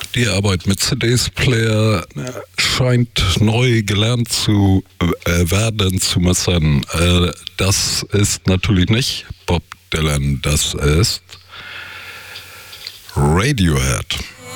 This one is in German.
Die Arbeit mit CDs-Player scheint neu gelernt zu werden zu müssen. Das ist natürlich nicht Bob Dylan, das ist Radiohead.